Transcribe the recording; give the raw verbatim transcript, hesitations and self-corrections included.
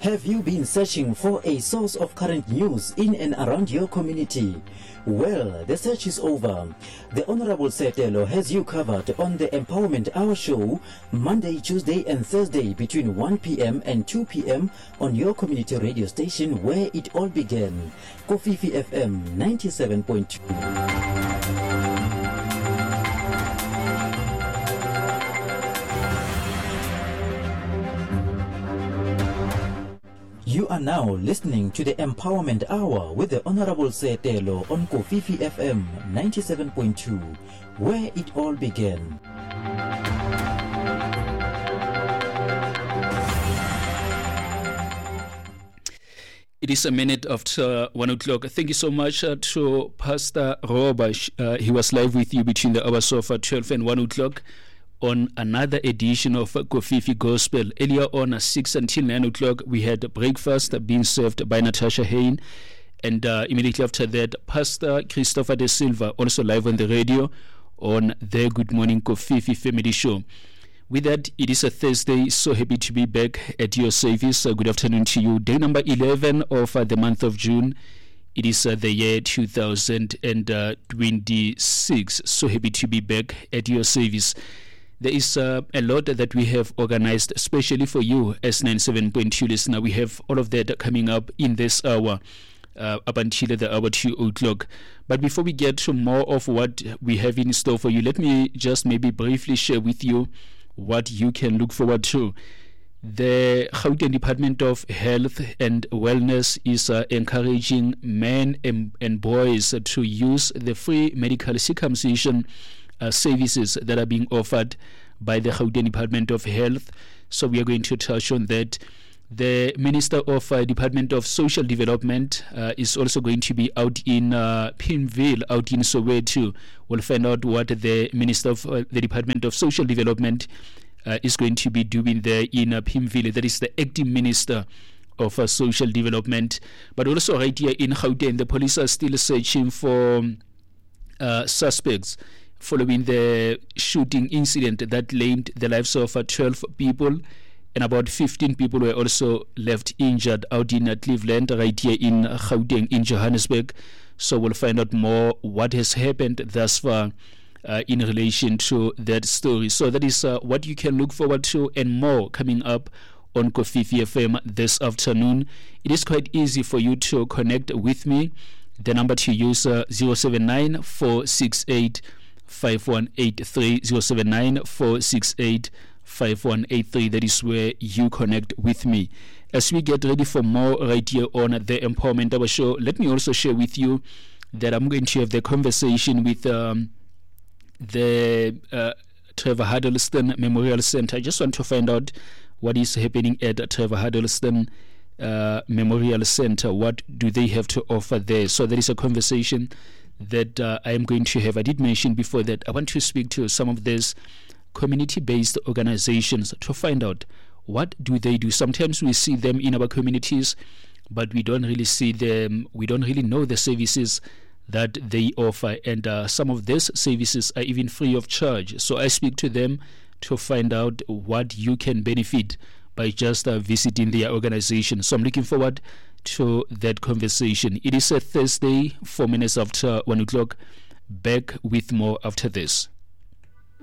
Have you been searching for a source of current news in and around your community? Well, the search is over. The Honorable Setelo has you covered on the Empowerment Hour show, Monday, Tuesday and Thursday between one p.m. and two p.m. on your community radio station where it all began, Kofifi F M ninety-seven point two. You are now listening to the Empowerment Hour with the Honorable Setelo on Kofifi F M ninety-seven point two, where it all began. It is a minute after one o'clock. Thank you so much uh, to Pastor Robash. Uh, he was live with you between the hours of uh, twelve and one o'clock. On another edition of Kofifi Gospel. Earlier on at six until nine o'clock, we had breakfast being served by Natasha Hain. And uh, immediately after that, Pastor Christopher De Silva, also live on the radio on the Good Morning Kofifi Family Show. With that, it is a Thursday. So happy to be back at your service. Uh, good afternoon to you. Day number eleven of uh, the month of June. It is uh, the year two thousand twenty-six. So happy to be back at your service. There is uh, a lot that we have organized, especially for you as ninety-seven point two listener. We have all of that coming up in this hour, uh, up until the hour two o'clock. But before we get to more of what we have in store for you, let me just maybe briefly share with you what you can look forward to. The Gauteng Department of Health and Wellness is uh, encouraging men and, and boys to use the free medical circumcision Uh, services that are being offered by the Gauteng Department of Health. So we are going to touch on that. The Minister of uh, Department of Social Development uh, is also going to be out in uh, Pimville, out in Soweto. We'll find out what the Minister of uh, the Department of Social Development uh, is going to be doing there in uh, Pimville. That is the acting Minister of uh, Social Development. But also right here in Gauteng, the police are still searching for uh, suspects following the shooting incident that claimed the lives of uh, twelve people, and about fifteen people were also left injured out in uh, Cleveland, right here in uh, Gauteng, in Johannesburg. So we'll find out more what has happened thus far uh, in relation to that story. So that is uh, what you can look forward to, and more coming up on Kofifi F M this afternoon. It is quite easy for you to connect with me. The number to use uh, zero seven nine four six eight five one eight three, zero seven nine four six eight five one eight three. That is where you connect with me. As we get ready for more right here on the Empowerment Hour show, let me also share with you that I'm going to have the conversation with um, the uh, Trevor Huddleston Memorial Center. I just want to find out what is happening at Trevor Huddleston uh, Memorial Center. What do they have to offer there? So there is a conversation that uh, I am going to have. I did mention before that I want to speak to some of these community-based organizations to find out what do they do. Sometimes we see them in our communities, but we don't really see them, we don't really know the services that they offer, and uh, some of these services are even free of charge. So I speak to them to find out what you can benefit by just uh, visiting their organization. So I'm looking forward to that conversation. It is a Thursday, four minutes after one o'clock. Back with more after this.